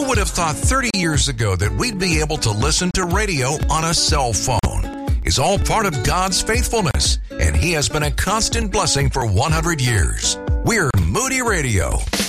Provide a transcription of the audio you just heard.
would have thought 30 years ago that we'd be able to listen to radio on a cell phone? It's all part of God's faithfulness, and He has been a constant blessing for 100 years. We're Moody Radio.